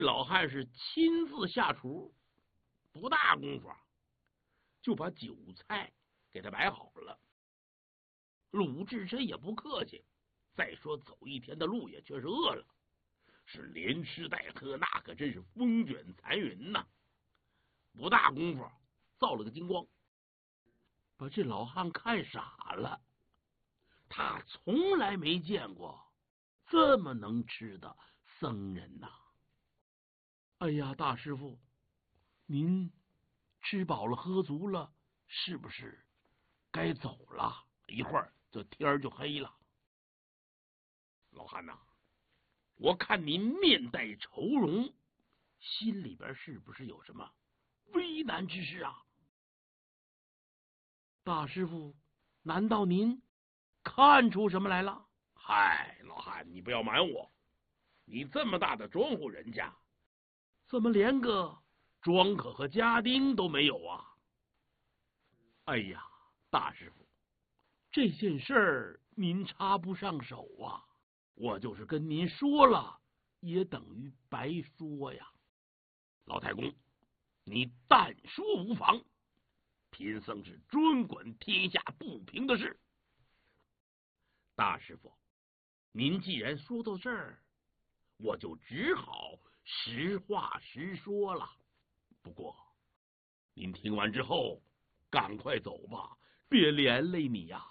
老汉是亲自下厨，不大功夫就把酒菜给他摆好了。鲁智深也不客气，再说走一天的路也确实饿了，是连吃带喝，那可真是风卷残云呐！不大功夫造了个精光，把这老汉看傻了。他从来没见过这么能吃的僧人呐！哎呀，大师傅，您吃饱了喝足了，是不是该走了？一会儿这天就黑了。老汉呐，我看您面带愁容，心里边是不是有什么危难之事啊？大师傅，难道您看出什么来了？嗨，老汉，你不要瞒我，你这么大的庄户人家，怎么连个庄客和家丁都没有啊？哎呀，大师傅，这件事儿您插不上手啊，我就是跟您说了，也等于白说呀。老太公，你但说无妨，贫僧是专管天下不平的事。大师傅，您既然说到这儿，我就只好实话实说了。不过您听完之后赶快走吧，别连累你呀。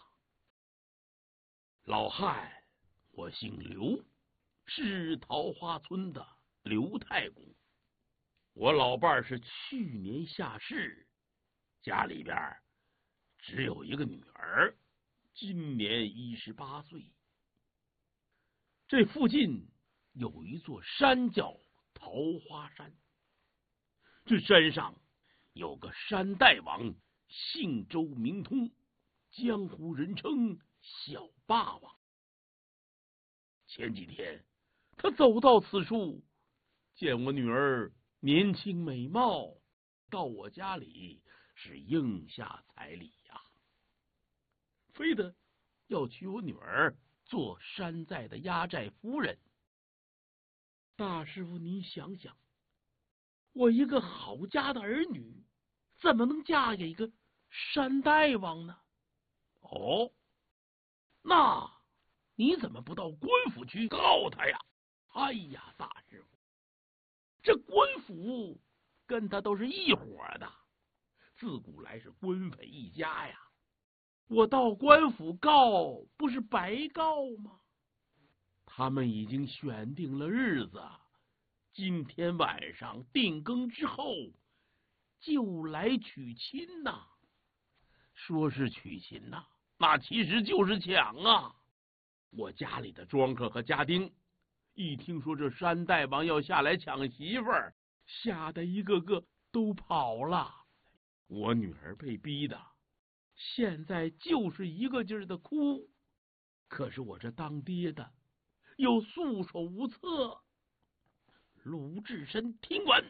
老汉，我姓刘，是桃花村的刘太公。我老伴儿是去年下世，家里边只有一个女儿，今年18岁。这附近有一座山叫桃花山，这山上有个山大王，姓周名通，江湖人称小霸王。前几天他走到此处，见我女儿年轻美貌，到我家里是应下彩礼呀，非得要娶我女儿做山寨的压寨夫人。大师傅，你想想，我一个好家的儿女，怎么能嫁给一个山大王呢？哦，那你怎么不到官府去告他呀？哎呀，大师傅，这官府跟他都是一伙的，自古来是官匪一家呀。我到官府告，不是白告吗？他们已经选定了日子，今天晚上定更之后就来娶亲呐。说是娶亲呐，那其实就是抢啊！我家里的庄客和家丁一听说这山大王要下来抢媳妇儿，吓得一个个都跑了。我女儿被逼的现在就是一个劲儿的哭，可是我这当爹的又束手无策。鲁智深听完，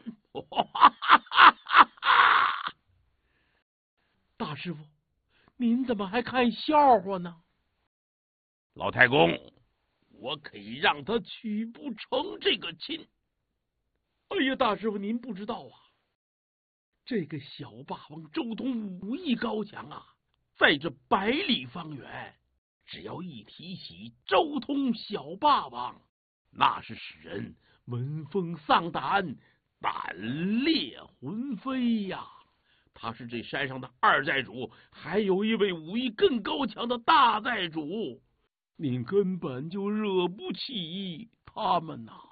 大师傅，您怎么还看笑话呢？老太公，我可以让他娶不成这个亲。哎呀，大师傅，您不知道啊，这个小霸王周通武艺高强啊，在这100里方圆，只要一提起周通小霸王，那是使人闻风丧胆，胆裂魂飞呀！他是这山上的2寨主，还有一位武艺更高强的大寨主，您根本就惹不起他们呐！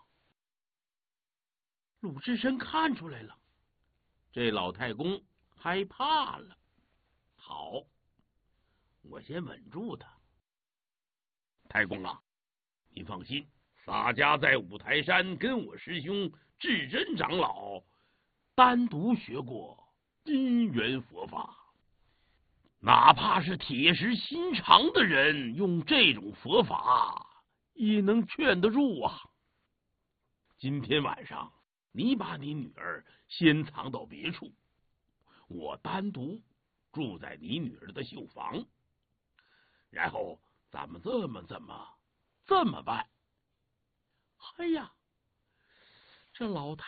鲁智深看出来了，这老太公害怕了。好，我先稳住他。太公啊，您放心，洒家在五台山跟我师兄智真长老单独学过因缘佛法，哪怕是铁石心肠的人，用这种佛法也能劝得住啊。今天晚上你把你女儿先藏到别处，我单独住在你女儿的绣房，然后咱们这么办。哎呀， 这老